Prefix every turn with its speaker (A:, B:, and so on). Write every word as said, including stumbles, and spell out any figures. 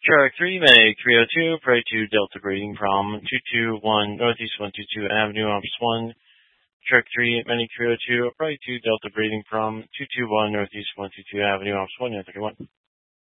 A: Track three, Meg three oh two, Prairie two, Delta grading from two two one Northeast one two two Avenue, Ops one. Track three, Medic three oh two, Prairie two, Delta grading from two two one Northeast one two two Avenue, Ops one, thirty-one.